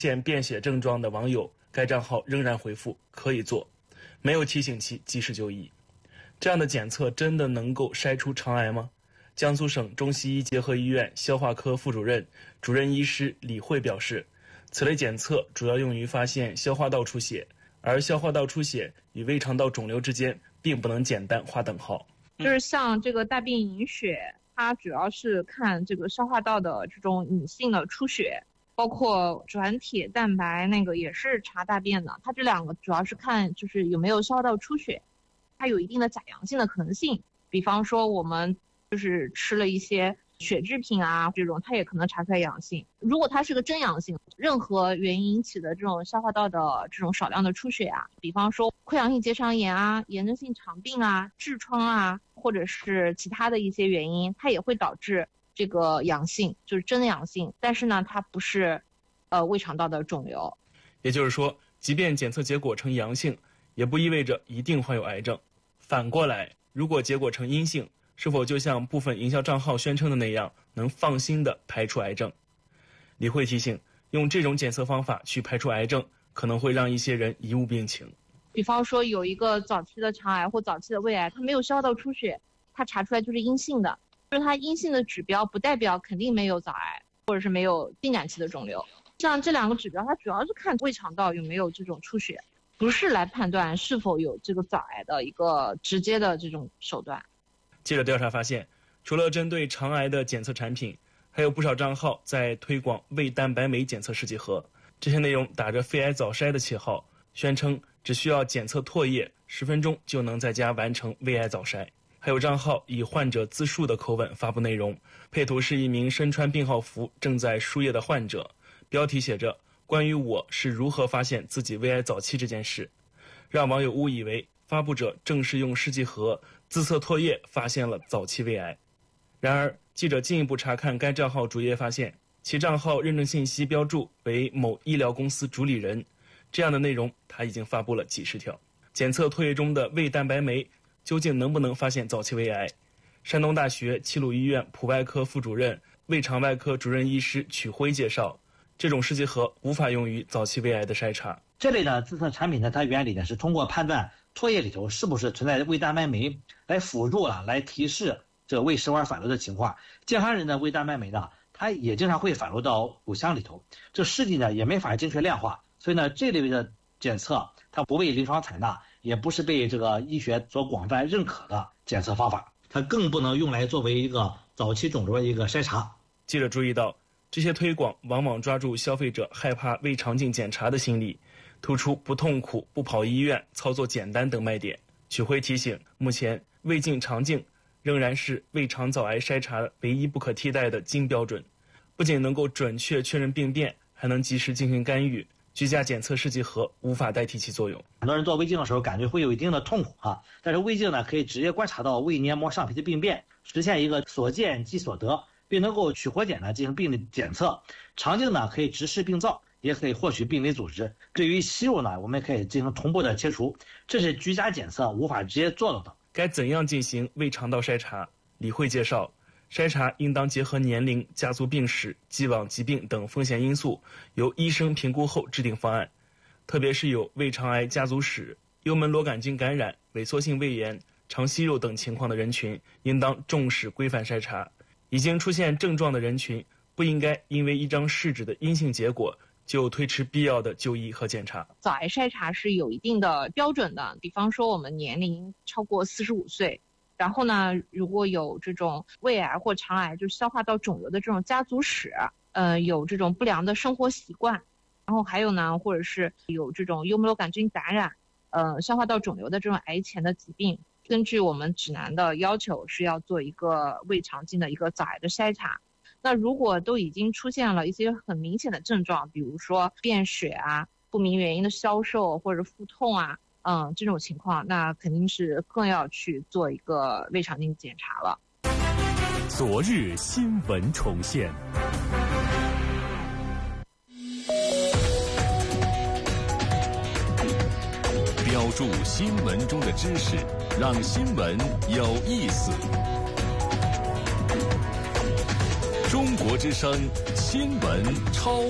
现便血症状的网友，该账号仍然回复可以做，没有提醒其及时就医。这样的检测真的能够筛出肠癌吗？江苏省中西医结合医院消化科副主任、主任医师李慧表示，此类检测主要用于发现消化道出血，而消化道出血与胃肠道肿瘤之间并不能简单划等号。 就是像这个大便隐血，它主要是看这个消化道的这种隐性的出血，包括转铁蛋白那个也是查大便的，它这两个主要是看就是有没有消化道出血，它有一定的假阳性的可能性。比方说我们就是吃了一些血制品啊，这种它也可能查出来阳性。如果它是个真阳性，任何原因引起的这种消化道的这种少量的出血啊，比方说溃疡性结肠炎啊、炎症性肠病啊、痔疮啊，或者是其他的一些原因，它也会导致这个阳性，就是真的阳性，但是呢它不是胃肠道的肿瘤。 也就是说，即便检测结果呈阳性，也不意味着一定患有癌症。反过来，如果结果呈阴性，是否就像部分营销账号宣称的那样，能放心地排除癌症？李慧提醒，用这种检测方法去排除癌症，可能会让一些人贻误病情。 比方说有一个早期的肠癌或早期的胃癌，它没有消化道出血，它查出来就是阴性的，就是它阴性的指标不代表肯定没有早癌或者是没有进展期的肿瘤。像这两个指标，它主要是看胃肠道有没有这种出血，不是来判断是否有这个早癌的一个直接的这种手段。 记者调查发现，除了针对肠癌的检测产品，还有不少账号在推广胃蛋白酶检测试剂盒。这些内容打着肺癌早筛的旗号，宣称只需要检测唾液，10分钟就能在家完成胃癌早筛。还有账号以患者自述的口吻发布内容，配图是一名身穿病号服正在输液的患者，标题写着关于我是如何发现自己胃癌早期这件事，让网友误以为发布者正是用试剂盒自测唾液发现了早期胃癌。然而记者进一步查看该账号主页，发现其账号认证信息标注为某医疗公司主理人，这样的内容他已经发布了几十条。检测唾液中的胃蛋白酶究竟能不能发现早期胃癌？山东大学齐鲁医院普外科副主任、胃肠外科主任医师曲辉介绍，这种试剂盒无法用于早期胃癌的筛查。 这类的自测产品呢，它原理呢是通过判断唾液里头是不是存在胃蛋白酶，来辅助来提示这个胃食管反流的情况。健康人的胃蛋白酶呢，它也经常会反流到骨箱里头，这试剂呢也没法精确量化，所以呢这类的检测它不被临床采纳，也不是被这个医学所广泛认可的检测方法，它更不能用来作为一个早期肿瘤的一个筛查。 记者注意到，这些推广往往抓住消费者害怕胃肠镜检查的心理，突出不痛苦、不跑医院、操作简单等卖点。曲辉提醒，目前胃镜、肠镜仍然是胃肠早癌筛查唯一不可替代的金标准，不仅能够准确确认病变，还能及时进行干预。居家检测试剂盒无法代替其作用。 很多人做胃镜的时候感觉会有一定的痛苦但是胃镜呢可以直接观察到胃黏膜上皮的病变，实现一个所见即所得，并能够取活检呢进行病理检测。肠镜呢可以直视病灶，也可以获取病理组织。对于息肉呢，我们可以进行同步的切除，这是居家检测无法直接做到的。 该怎样进行胃肠道筛查？李慧介绍，筛查应当结合年龄、家族病史、既往疾病等风险因素，由医生评估后制定方案。特别是有胃肠癌家族史、幽门螺杆菌感染、萎缩性胃炎、肠息肉等情况的人群，应当重视规范筛查。已经出现症状的人群，不应该因为一张试纸的阴性结果就推迟必要的就医和检查。 早癌筛查是有一定的标准的，比方说我们年龄超过45岁，然后呢，如果有这种胃癌或肠癌，就是消化道肿瘤的这种家族史，有这种不良的生活习惯，然后还有呢，或者是有这种幽门螺杆菌感染，消化道肿瘤的这种癌前的疾病，根据我们指南的要求是要做一个胃肠镜的一个早癌的筛查。那如果都已经出现了一些很明显的症状，比如说便血啊、不明原因的消瘦或者腹痛啊，这种情况，那肯定是更要去做一个胃肠镜检查了。 昨日新闻重现，标注新闻中的知识，让新闻有意思。中国之声新闻超